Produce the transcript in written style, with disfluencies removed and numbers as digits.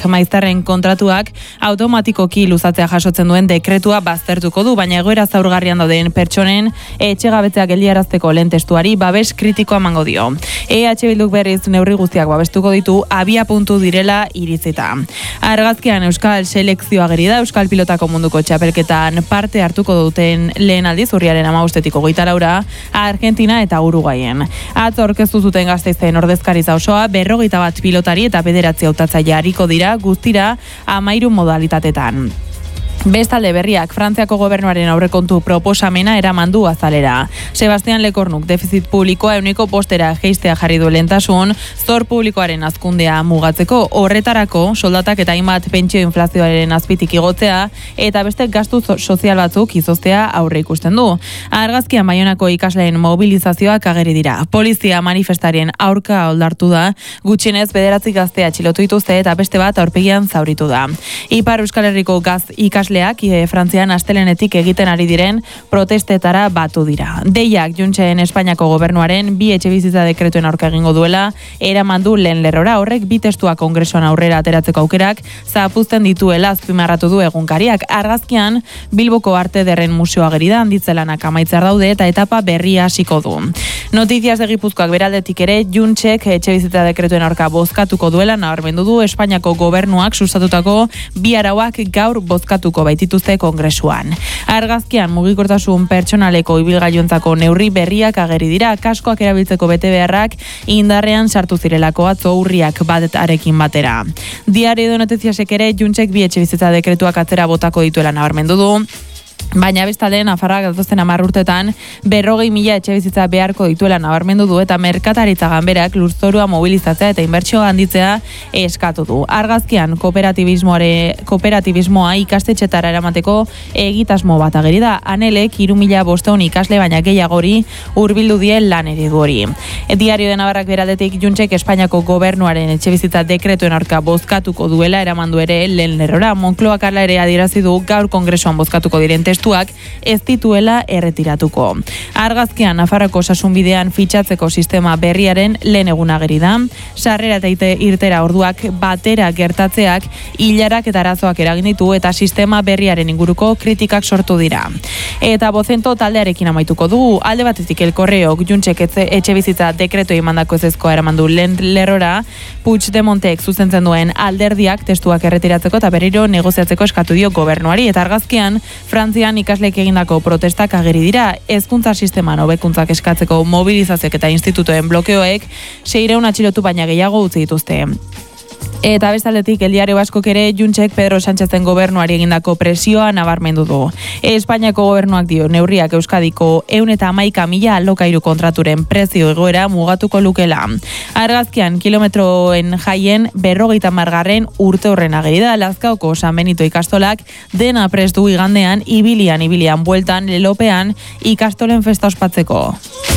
Maizterren kontratuak automatikoki luzatzea jasotzen duen dekretua baztertuko du, baina egoera zaurgarrian dauden pertsonen etxegabetzea geldiarazteko lehen testuari babes kritikoa emango dio. EH Bilduk berriz neurri guztiak babestuko ditu abia puntu direla iritzita. Argazkian Euskal selekzioa ageri da, Euskal pilotako munduko txapelketan parte hartuko duten lehen aldiz urriaren 15-tik 24 Argentina eta Uruguayen. Atzo aurkeztu zuten Gasteizen ordezkaritza osoa 41 pilotari eta 9 hautatzaile ariko dira guztira 13 modalitatetan. Bestalde berriak, Frantziako gobernuaren aurrekontu proposamena eraman du azalera. Sebastian Lekornuk defizit publikoa 1% jeistea jarri du lehentasun, zor publikoaren hazkundea mugatzeko, horretarako soldatak eta hainbat pentsio inflazioaren azpitik igotzea eta beste gastu sozial batzuk izoztea aurre ikusten du. Argazkian Baionako ikasleen mobilizazioak ageri dira. Polizia manifestarien aurka oldartu da, gutxienez 9 gazte atxilotu dituzte eta beste bat aurpegian zauritu da. Ipar Euskal Herriko ikasleak Frantzian astelenetik egiten ari diren protestetara batu dira. Deiak Juntxen Espainiako gobernuaren 2 etxebizitza dekretuen aurka egingo duela eraman du lehen lerrora, horrek 2 testua kongresuan aurrera ateratzeko aukerak zapuzten dituela azpimarratu du egunkariak. Argazkian Bilboko Arte Ederren Museoa ageri da, handitzelanak amaitzar daude eta etapa berria hasiko du. Notizias de Gipuzkoak beraldetik ere Juntxek etxebizitza dekretuen aurka bozkatuko duela nabarmendu du. Espainiako gobernuak sustatutako 2 arauak gaur bozkatuko baitituzte kongresuan. Argazkian mugikortasun pertsonaleko ibilgailuentzako neurri berriak ageri dira, kaskoak erabiltzeko betebeharrak indarrean sartu zirelako atzo urriak batarekin batera. Diario de Noticiasek ere Juntxek 2 etxebizitza dekretuak atzera botako dituela nabarmendu du. Baina bestalde Nafarroak datozen 10 urtetan 40.000 etxebizitza beharko dituela nabarmendu du eta merkataritza ganberak lurzorua mobilizatzea eta inbertsioa handitzea eskatu du. Argazkian kooperatibismoa ikastetxetara eramateko egitasmo bat ageri da. Anelek 3.500 ikasle baina gehiagori hurbildu die lan eredu hori. Diario de Navarrak beraldetik Juntxek Espainiako gobernuaren etxebizitza dekretuen aurka bozkatuko duela eramandu ere lehen lerrora. Moncloak hala ere adierazi du gaur kongresuan bozkatuko diren testuak ez dituela erretiratuko. Argazkian Nafarroko osasunbidean fitxatzeko sistema berriaren lehen egun ageri da. Sarrera eta irtera orduak batera gertatzeak ilarak eta arazoak eragin ditu eta sistema berriaren inguruko kritikak sortu dira. Eta Bozento taldearekin amaituko du. Alde batetik El Correok Juntxek etxebizitza dekretu emandako ezezkoa eramandu lehen lerrora, Puigdemontek zuzentzen duen alderdiak testuak erretiratzeko eta berriro negoziatzeko eskatu dio gobernuari. Eta argazkian Frantzian ikasleek egindako protestak ageri dira. Hezkuntza sisteman hobekuntzak eskatzeko mobilizazioak eta institutoen blokeoek 600 atxilotu baina gehiago utzi dituzte. Eta bestaldetik El Diario Baskok ere Juntxek Pedro Sánchezen gobernuari egindako presioa nabarmendu du. Espainiako gobernuak dio neurriak Euskadiko 111.000 alokairu kontraturen prezio egoera mugatuko lukela. Argazkian kilometroen jaien 50. urte horren ageri da. Lazkaoko San Benito ikastolak dena prest du igandean ibilian bueltan lelopean ikastolen festa ospatzeko.